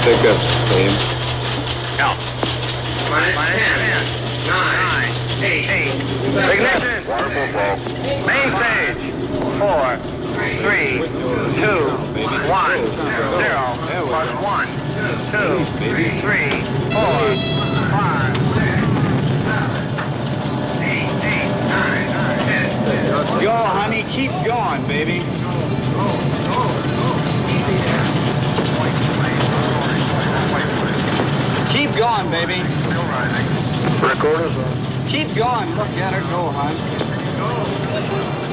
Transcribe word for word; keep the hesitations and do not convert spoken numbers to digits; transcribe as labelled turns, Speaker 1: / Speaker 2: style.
Speaker 1: Pick up, Dave.
Speaker 2: Go. ten, nine, eight. Ignition. Main stage. four, three, two, one, zero. Plus one, two, three, four, five, six, seven, eight, eight, nine, ten.
Speaker 3: Go, honey, keep going, baby. Keep going, baby.
Speaker 1: Recorders on.
Speaker 3: Keep going. Look at her go, hon.